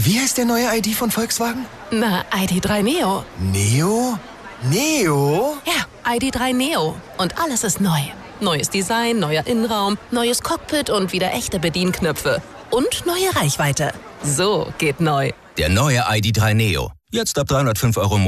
Wie heißt der neue ID von Volkswagen? Na, ID.3 Neo. Neo? Neo? Ja, ID.3 Neo. Und alles ist neu. Neues Design, neuer Innenraum, neues Cockpit und wieder echte Bedienknöpfe. Und neue Reichweite. So geht neu. Der neue ID.3 Neo. Jetzt ab 305 €